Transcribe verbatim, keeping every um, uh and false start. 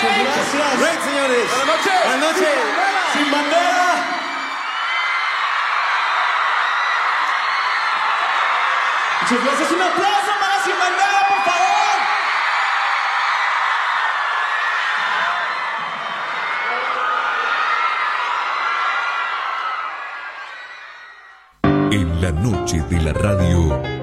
Gracias. Great, señores. Buenas noches. Buenas noches. Sin bandera. Muchas gracias. Un aplauso para Sin Bandera, por favor. En la noche de la radio.